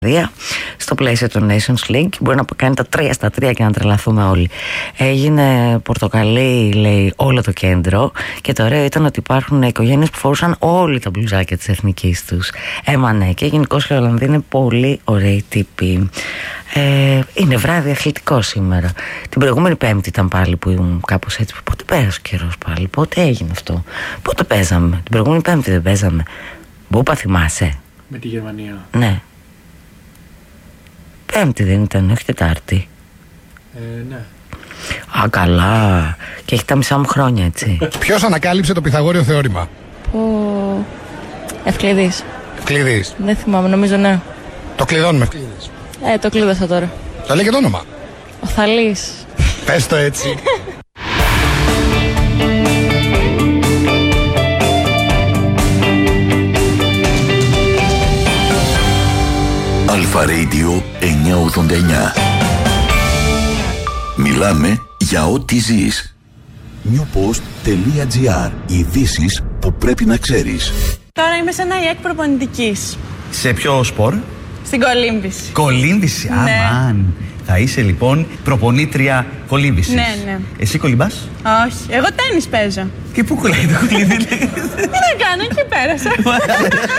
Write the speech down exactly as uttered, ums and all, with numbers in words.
στο πλαίσιο του Nations League. Μπορεί να κάνει τα τρία στα τρία και να τρελαθούμε όλοι. Έγινε πορτοκαλί, λέει, όλο το κέντρο. Και το ωραίο ήταν ότι υπάρχουν οικογένειες που φορούσαν όλοι τα μπλουζάκια της εθνικής τους. Έμανε και γενικώς οι Ολλανδοί είναι πολύ ωραίοι τύποι. Ε, είναι βράδυ αθλητικό σήμερα. Την προηγούμενη Πέμπτη ήταν πάλι που ήμουν κάπως έτσι. Πότε πέρασε ο καιρός πάλι, πότε έγινε αυτό, πότε παίζαμε? Την προηγούμενη Πέμπτη δεν παίζαμε? Μπούπα, θυμάσαι? Με τη Γερμανία. Ναι. Πέμπτη δεν ήταν, όχι Τετάρτη? Ε, ναι. Α, καλά. Και έχει τα μισά μου χρόνια, έτσι. Ποιος ανακάλυψε το Πυθαγόριο θεώρημα? Ο Ευκληδής. Ευκληδής. Δεν θυμάμαι, νομίζω ναι. Το κλειδώνουμε Ευκληδής. Ε, το κλείδωσα τώρα. Θα λέει και το όνομα. Ο Θαλής. Πες το έτσι. Αλφα Radio εννιακόσια ογδόντα εννιά. Μιλάμε για ό,τι ζεις. newpost.gr. Ειδήσεις που πρέπει να ξέρεις. Τώρα είμαι σε ένα ΙΕΚ προπονητικής. Σε ποιο σπορ? Στην κολύμβηση. Κολύμβηση, Ναι. αμάν. Θα είσαι λοιπόν προπονήτρια κολύμβησης. Ναι, ναι. Εσύ κολυμπάς? Όχι, εγώ τένις παίζω. Και πού κολλάει το κολύμβη? Τι να κάνω, εκεί πέρασα.